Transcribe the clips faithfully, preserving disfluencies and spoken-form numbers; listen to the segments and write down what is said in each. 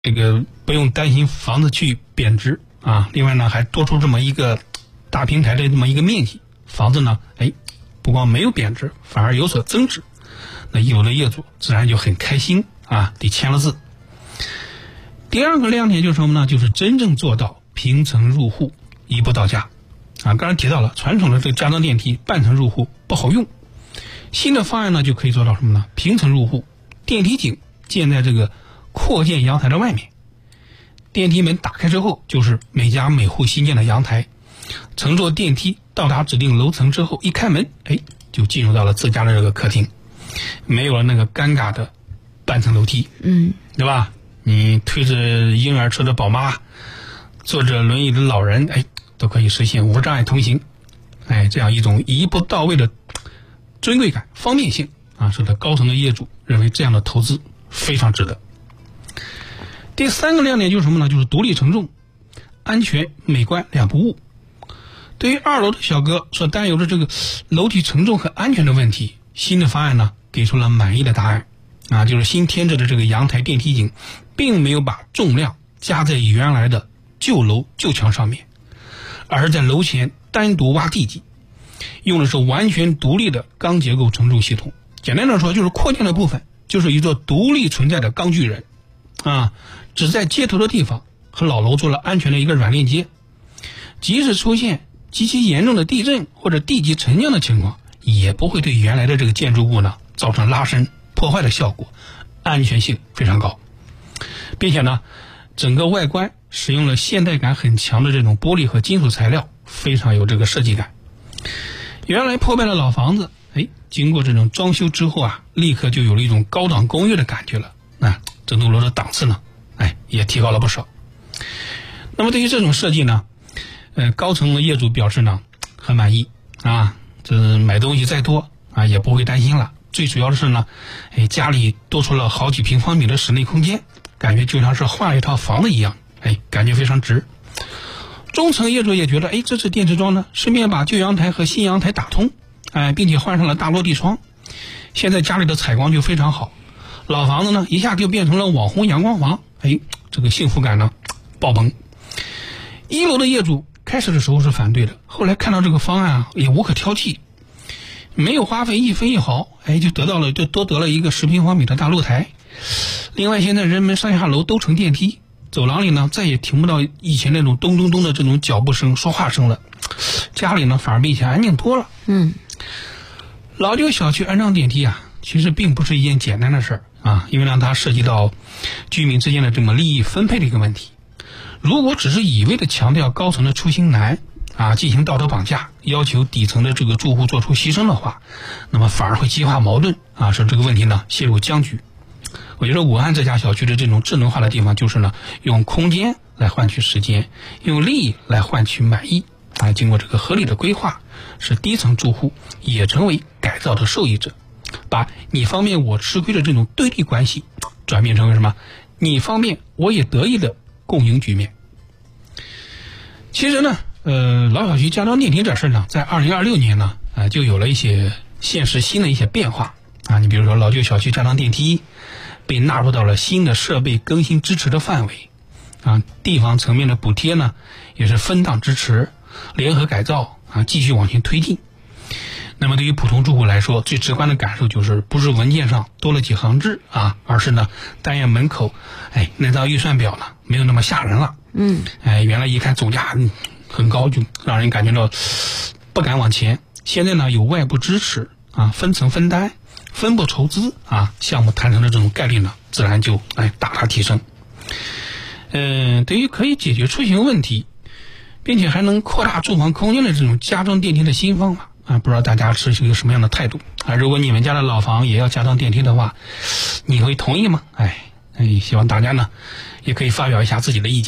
这个不用担心房子去贬值啊。另外呢，还多出这么一个大平台的这么一个面积，房子呢，哎，不光没有贬值，反而有所增值。那有的业主自然就很开心啊，得签了字。第二个亮点就是什么呢？就是真正做到平层入户，一步到家。啊，刚才提到了传统的这个家装电梯半层入户不好用，新的方案呢就可以做到什么呢？平层入户，电梯井建在这个扩建阳台的外面，电梯门打开之后就是每家每户新建的阳台，乘坐电梯到达指定楼层之后，一开门，哎，就进入到了自家的这个客厅，没有了那个尴尬的半层楼梯， 嗯， 对吧？你推着婴儿车的宝妈，坐着轮椅的老人，哎，都可以实现无障碍通行，哎，这样一种一步到位的尊贵感、方便性啊，使得高层的业主认为这样的投资非常值得。第三个亮点就是什么呢？就是独立承重，安全美观两不误。对于二楼的小哥所担忧的这个楼体承重和安全的问题，新的方案呢给出了满意的答案啊，就是新添置的这个阳台电梯井，并没有把重量加在原来的旧楼旧墙上面，而是在楼前单独挖地基，用的是完全独立的钢结构承重系统。简单的说，就是扩建的部分就是一座独立存在的钢巨人啊，只在接头的地方和老楼做了安全的一个软链接，即使出现极其严重的地震或者地基沉降的情况，也不会对原来的这个建筑物呢造成拉伸破坏的效果，安全性非常高。并且呢，整个外观使用了现代感很强的这种玻璃和金属材料，非常有这个设计感。原来破败的老房子，哎，经过这种装修之后啊，立刻就有了一种高档公寓的感觉了。啊，整栋楼的档次呢，哎，也提高了不少。那么对于这种设计呢，呃，高层的业主表示呢，很满意啊，这买东西再多啊，也不会担心了。最主要的是呢，哎，家里多出了好几平方米的室内空间，感觉就像是换了一套房子一样，哎，感觉非常值。中层业主也觉得，哎，这次电池装呢，顺便把旧阳台和新阳台打通，哎，并且换上了大落地窗，现在家里的采光就非常好，老房子呢一下就变成了网红阳光房，哎，这个幸福感呢爆棚。一楼的业主开始的时候是反对的，后来看到这个方案啊，也无可挑剔，没有花费一分一毫，哎，就得到了就多得了一个十平方米的大露台。另外，现在人们上下楼都乘电梯，走廊里呢再也听不到以前那种咚咚咚的这种脚步声、说话声了，家里呢反而比以前安静多了。 嗯， 老旧小区安装电梯啊，其实并不是一件简单的事儿啊，因为让它涉及到居民之间的这么利益分配的一个问题。如果只是一味的强调高层的出行难啊，进行道德绑架，要求底层的这个住户做出牺牲的话，那么反而会激化矛盾啊，使这个问题呢陷入僵局。我觉得武汉这家小区的这种智能化的地方，就是呢用空间来换取时间，用利益来换取满意啊，经过这个合理的规划，使低层住户也成为改造的受益者，把你方便我吃亏的这种对立关系转变成为什么？你方便我也得益的共赢局面。其实呢，呃，老小区加装电梯这事呢，在二零二六年呢，啊、呃，就有了一些现实新的一些变化啊。你比如说，老旧小区加装电梯被纳入到了新的设备更新支持的范围啊，地方层面的补贴呢，也是分档支持、联合改造啊，继续往前推进。那么对于普通住户来说，最直观的感受就是不是文件上多了几行字啊，而是呢单元门口，哎，那张预算表呢没有那么吓人了。 嗯， 哎，原来一看总价很高，就让人感觉到不敢往前。现在呢有外部支持啊，分层分担、分步筹资啊，项目谈成的这种概率呢，自然就哎大大提升。嗯、呃，对于可以解决出行问题，并且还能扩大住房空间的这种加装电梯的新方法啊，不知道大家是一个什么样的态度啊？如果你们家的老房也要加装电梯的话，你会同意吗？哎，哎，希望大家呢也可以发表一下自己的意见。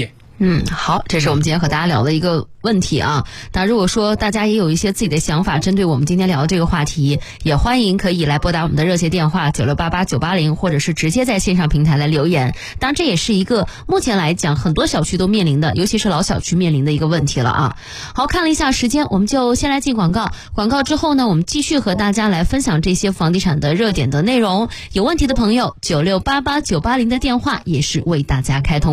嗯，好，这是我们今天和大家聊的一个问题啊。那如果说大家也有一些自己的想法，针对我们今天聊的这个话题，也欢迎可以来拨打我们的热线电话九六八八九八零，或者是直接在线上平台来留言。当然，这也是一个目前来讲很多小区都面临的，尤其是老小区面临的一个问题了啊。好，看了一下时间，我们就先来进广告。广告之后呢，我们继续和大家来分享这些房地产的热点的内容。有问题的朋友，九六八八九八零的电话也是为大家开通。